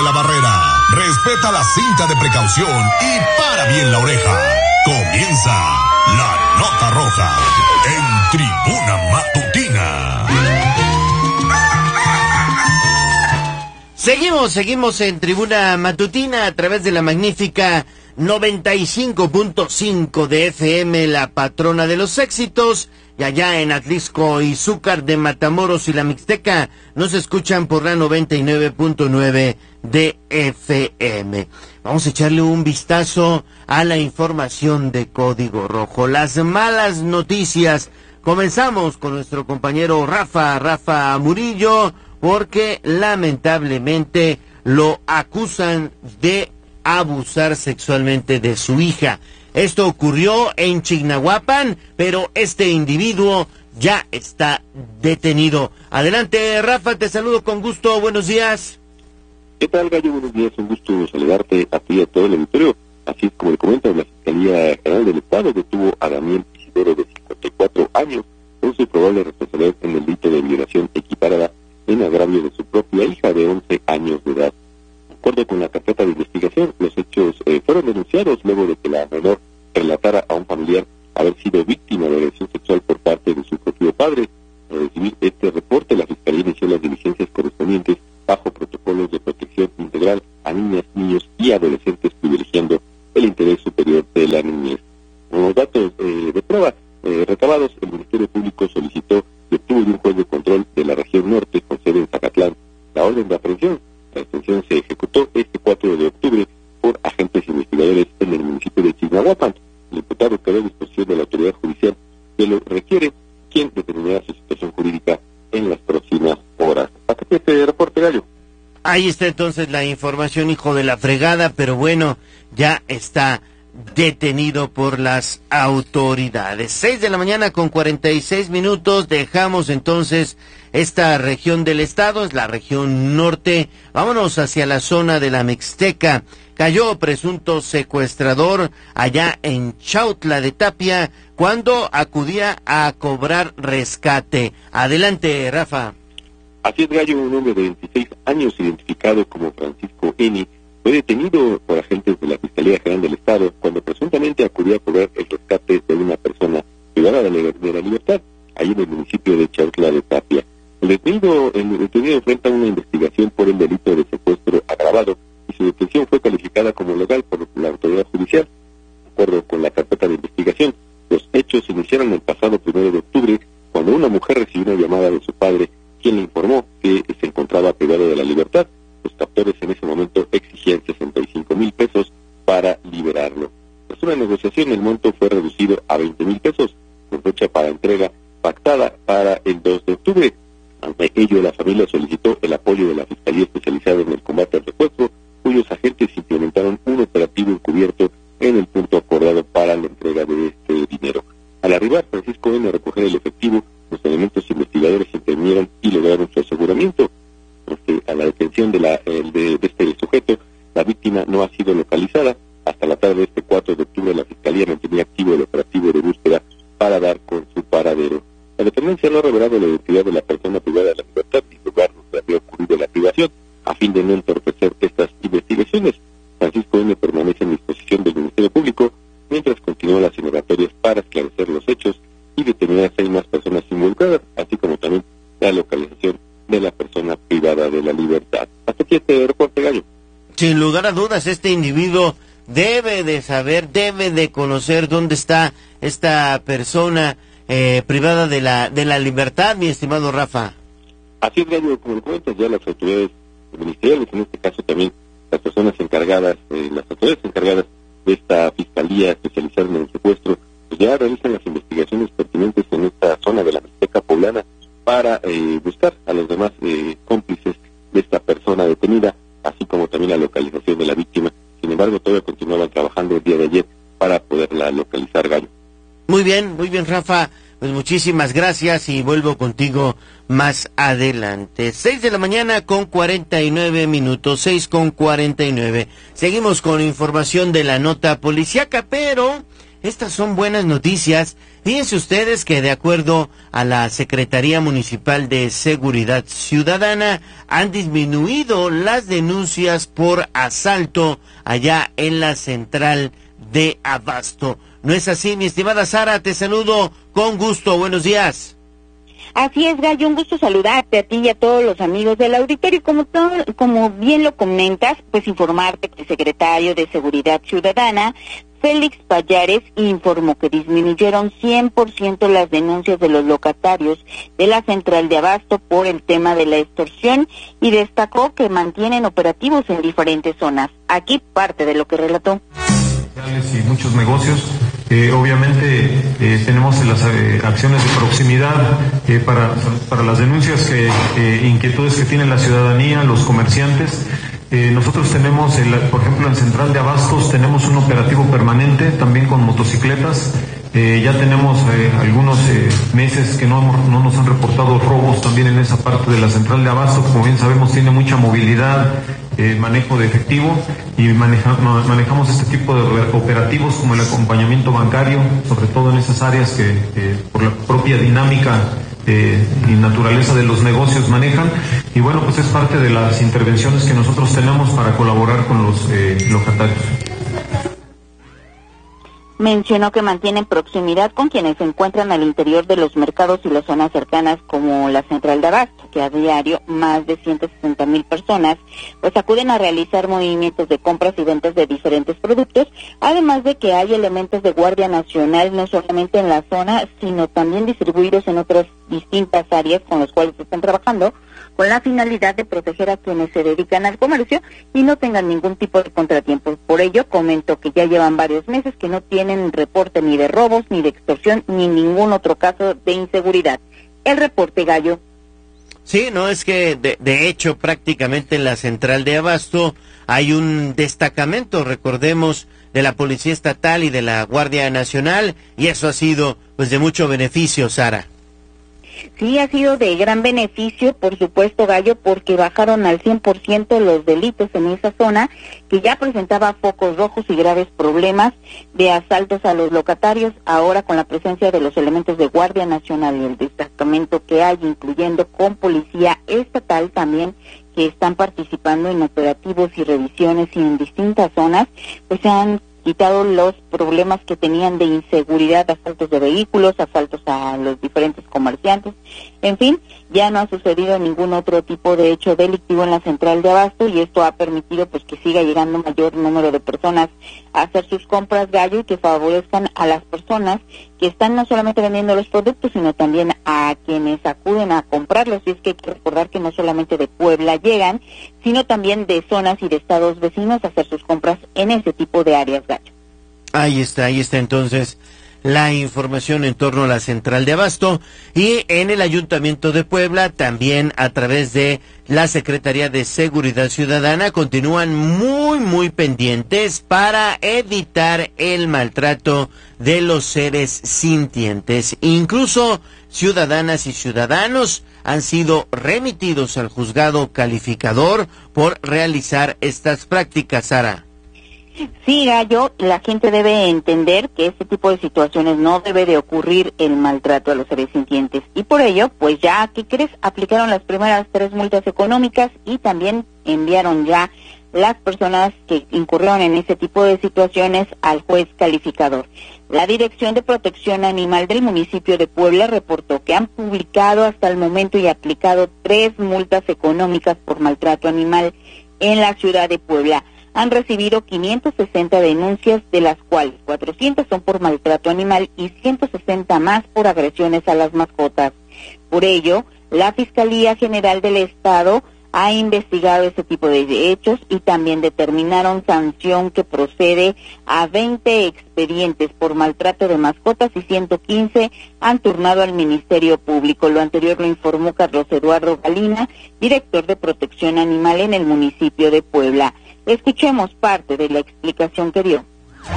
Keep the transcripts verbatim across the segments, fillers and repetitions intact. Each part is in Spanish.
la barrera, respeta la cinta de precaución y para bien la oreja. Comienza la Nota Roja en Tribuna Matutina. Seguimos, seguimos en Tribuna Matutina a través de la magnífica noventa y cinco punto cinco de F M, la patrona de los éxitos. Y allá en Atlisco, Izúcar de Matamoros y la Mixteca nos escuchan por la noventa y nueve punto nueve de F M. Vamos a echarle un vistazo a la información de Código Rojo. Las malas noticias. Comenzamos con nuestro compañero Rafa, Rafa Murillo, porque lamentablemente lo acusan de abusar sexualmente de su hija. Esto ocurrió en Chignahuapan, pero este individuo ya está detenido. Adelante, Rafa, te saludo con gusto. Buenos días. ¿Qué tal, Gallo? Buenos días, un gusto saludarte a ti y a todo el auditorio. Así es como le comento, la Fiscalía General del Estado detuvo a Daniel Isidoro, de cincuenta y cuatro años, por su probable responsabilidad en el delito de violación equiparada en agravio de su propia hija de once años de edad. De acuerdo con la carpeta de investigación, los hechos eh, fueron denunciados luego de que la menor relatara a un familiar haber sido víctima de agresión sexual por parte de su propio padre. Al recibir este reporte, la Fiscalía inició las diligencias correspondientes bajo protocolos de protección integral a niñas, niños y adolescentes, privilegiando el interés superior de la niñez. Con los datos eh, de prueba eh, recabados, el Ministerio Público solicitó y obtuvo de un juez de control de la región norte, con sede en Zacatlán, la orden de aprehensión. La detención se ejecutó este cuatro de octubre por agentes investigadores en el municipio de Chignahuapan. El imputado quedó a disposición de la autoridad judicial que lo requiere, quien determinará su situación jurídica en las próximas horas. Hasta aquí este reporte, Gallo. Ahí está entonces la información, hijo de la fregada, pero bueno, ya está detenido por las autoridades. Seis de la mañana con cuarenta y seis minutos, dejamos entonces esta región del estado, es la región norte. Vámonos hacia la zona de la Mixteca. Cayó presunto secuestrador allá en Chautla de Tapia cuando acudía a cobrar rescate. Adelante, Rafa. Así es, Gallo, un hombre de veintiséis años identificado como Francisco N. fue detenido por agentes de la Fiscalía General del Estado cuando presuntamente acudía a cobrar el rescate de una persona privada de la, de la libertad, ahí en el municipio de Chautla de Tapia. El detenido, el detenido enfrenta una investigación por el delito de secuestro agravado y su detención fue calificada como legal por la autoridad judicial. De acuerdo con la carpeta de investigación, los hechos se iniciaron el pasado primero de octubre, cuando una mujer recibió una llamada de su padre, quien le informó que se encontraba privado de la libertad. Los captores en ese momento exigían sesenta y cinco mil pesos para liberarlo. Tras una negociación, el monto fue reducido a veinte mil pesos, con fecha para entrega pactada para el dos de octubre. Ante ello, la familia solicitó el apoyo de la Fiscalía Especializada en el Combate al Secuestro, cuyos agentes implementaron un operativo encubierto en el punto acordado para la entrega de este dinero. Al arribar Francisco N. a recoger el efectivo, los elementos investigadores intervinieron y lograron su aseguramiento. Este, a la detención de, la, el de, de este sujeto, la víctima no ha sido localizada. Hasta la tarde de este cuatro de octubre, la Fiscalía mantenía activo el operativo de búsqueda para dar con su paradero. La dependencia no ha revelado la identidad de la persona privada de la libertad ni lugar donde había ocurrido la privación, a fin de no entorpecer estas investigaciones. Francisco N. permanece en disposición del Ministerio Público mientras continúan las indagatorias para esclarecer los hechos y determinar a seis más personas involucradas, así como también la localización de la persona privada de la libertad. Hasta aquí este reporte, Gallo. Sin lugar a dudas, este individuo debe de saber, debe de conocer dónde está esta persona eh, privada de la de la libertad, mi estimado Rafa. Así es, Gallo, como lo comentas, ya las autoridades ministeriales, en este caso también las personas encargadas, eh, las autoridades encargadas de esta Fiscalía Especializada en el Secuestro, pues ya realizan las investigaciones pertinentes en esta zona de la Mixteca poblana para eh, buscar a los demás eh, cómplices de esta persona detenida, así como también la localización de la víctima. Sin embargo, todavía continuaban trabajando el día de ayer para poderla localizar, Gallo. Muy bien, muy bien, Rafa. Pues muchísimas gracias y vuelvo contigo más adelante. Seis de la mañana con cuarenta y nueve minutos, seis con cuarenta y nueve. Seguimos con información de la nota policíaca, pero estas son buenas noticias. Fíjense ustedes que de acuerdo a la Secretaría Municipal de Seguridad Ciudadana han disminuido las denuncias por asalto allá en la central de Abasto. ¿No es así, mi estimada Sara? Te saludo con gusto. Buenos días. Así es, Gallo, un gusto saludarte a ti y a todos los amigos del auditorio. Como todo, como bien lo comentas, pues informarte que el secretario de Seguridad Ciudadana, Félix Payares, informó que disminuyeron cien por ciento las denuncias de los locatarios de la central de Abasto por el tema de la extorsión y destacó que mantienen operativos en diferentes zonas. Aquí parte de lo que relató. Y muchos negocios. Eh, obviamente eh, tenemos las eh, acciones de proximidad eh, para, para las denuncias, que eh, inquietudes que tiene la ciudadanía, los comerciantes. Eh, nosotros tenemos, el, por ejemplo, en Central de Abastos tenemos un operativo permanente también con motocicletas. Eh, ya tenemos eh, algunos eh, meses que no, no nos han reportado robos también en esa parte de la Central de Abasto. Como bien sabemos, tiene mucha movilidad, eh, manejo de efectivo, y maneja, manejamos este tipo de operativos como el acompañamiento bancario, sobre todo en esas áreas que eh, por la propia dinámica eh, y naturaleza de los negocios manejan. Y bueno, pues es parte de las intervenciones que nosotros tenemos para colaborar con los eh, locatarios. Mencionó que mantienen proximidad con quienes se encuentran al interior de los mercados y las zonas cercanas como la central de Abasto, que a diario más de ciento sesenta mil personas pues acuden a realizar movimientos de compras y ventas de diferentes productos, además de que hay elementos de Guardia Nacional no solamente en la zona, sino también distribuidos en otras distintas áreas con las cuales están trabajando, con la finalidad de proteger a quienes se dedican al comercio y no tengan ningún tipo de contratiempo. Por ello, comentó que ya llevan varios meses que no tienen reporte ni de robos, ni de extorsión, ni ningún otro caso de inseguridad. El reporte, Gallo. Sí, no, es que de, de hecho prácticamente en la central de Abasto hay un destacamento, recordemos, de la Policía Estatal y de la Guardia Nacional, y eso ha sido pues de mucho beneficio, Sara. Sí, ha sido de gran beneficio, por supuesto, Gallo, porque bajaron al cien por ciento los delitos en esa zona, que ya presentaba focos rojos y graves problemas de asaltos a los locatarios. Ahora, con la presencia de los elementos de Guardia Nacional y el destacamento que hay, incluyendo con Policía Estatal también, que están participando en operativos y revisiones y en distintas zonas, pues se han quitado los problemas que tenían de inseguridad, asaltos de vehículos, asaltos a los diferentes comerciantes, en fin, ya no ha sucedido ningún otro tipo de hecho delictivo en la central de Abasto, y esto ha permitido pues que siga llegando mayor número de personas a hacer sus compras, Gallo, y que favorezcan a las personas que están no solamente vendiendo los productos, sino también a quienes acuden a comprarlos. Y es que hay que recordar que no solamente de Puebla llegan, sino también de zonas y de estados vecinos a hacer sus compras en ese tipo de áreas, Gallo. Ahí está, ahí está entonces la información en torno a la central de Abasto, y en el Ayuntamiento de Puebla también a través de la Secretaría de Seguridad Ciudadana continúan muy muy pendientes para evitar el maltrato de los seres sintientes. Incluso ciudadanas y ciudadanos han sido remitidos al juzgado calificador por realizar estas prácticas, Sara. Sí, Gallo, la gente debe entender que este tipo de situaciones no debe de ocurrir el maltrato a los seres sintientes, y por ello, pues ya, ¿qué crees? Aplicaron las primeras tres multas económicas y también enviaron ya las personas que incurrieron en ese tipo de situaciones al juez calificador. La Dirección de Protección Animal del municipio de Puebla reportó que han publicado hasta el momento y aplicado tres multas económicas por maltrato animal en la ciudad de Puebla. Han recibido quinientas sesenta denuncias, de las cuales cuatrocientas son por maltrato animal y ciento sesenta más por agresiones a las mascotas. Por ello, la Fiscalía General del Estado ha investigado ese tipo de hechos y también determinaron sanción que procede a veinte expedientes por maltrato de mascotas y ciento quince han turnado al Ministerio Público. Lo anterior lo informó Carlos Eduardo Galina, director de Protección Animal en el municipio de Puebla. Escuchemos parte de la explicación que dio.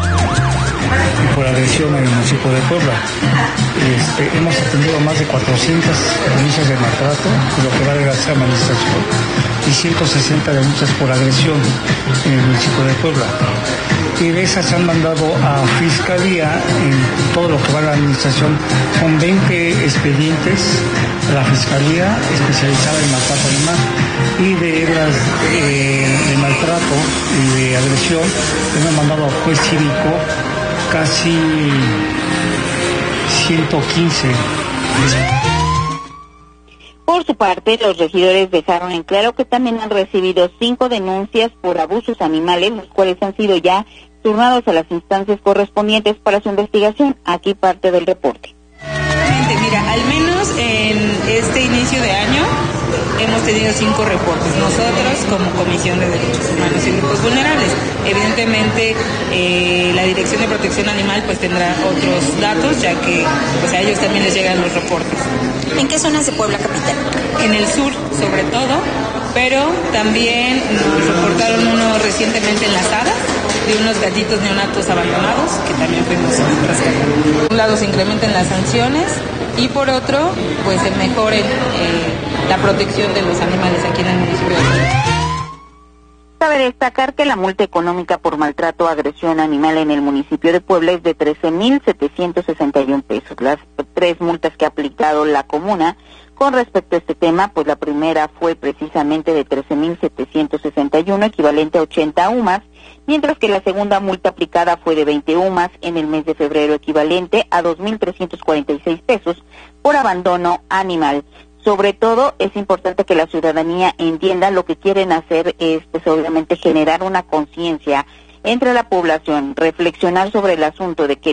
Por agresión en el municipio de Puebla. Este, hemos atendido más de cuatrocientas denuncias de maltrato, lo que va de la administración, y ciento sesenta denuncias por agresión en el municipio de Puebla. y de esas se han mandado a Fiscalía en todo lo que va a la administración. Son veinte expedientes a la Fiscalía especializada en maltrato animal, y de las eh, de maltrato y de agresión hemos mandado al juez cívico casi ciento quince. Por su parte, los regidores dejaron en claro que también han recibido cinco denuncias por abusos animales, los cuales han sido ya turnados a las instancias correspondientes para su investigación. Aquí parte del reporte. Mira, al menos en este inicio de año hemos tenido cinco reportes, nosotros como Comisión de Derechos Humanos y Grupos Vulnerables. Evidentemente, eh, la Dirección de Protección Animal pues tendrá otros datos, ya que pues a ellos también les llegan los reportes. ¿En qué zonas de Puebla capital? En el sur, sobre todo, pero también nos reportaron uno recientemente en Las Hadas, de unos gatitos neonatos abandonados, que también fuimos rescatados. Por un lado se incrementen las sanciones, y por otro, pues se mejore eh, la protección de los animales aquí en el municipio de Puebla. Cabe destacar que la multa económica por maltrato o agresión animal en el municipio de Puebla es de trece mil setecientos sesenta y un pesos. Las tres multas que ha aplicado la comuna con respecto a este tema, pues la primera fue precisamente de trece mil setecientos sesenta y uno, equivalente a ochenta UMAS, mientras que la segunda multa aplicada fue de veinte UMAS en el mes de febrero, equivalente a dos mil trescientos cuarenta y seis pesos por abandono animal. Sobre todo, es importante que la ciudadanía entienda lo que quieren hacer es, pues obviamente, generar una conciencia entre la población, reflexionar sobre el asunto de que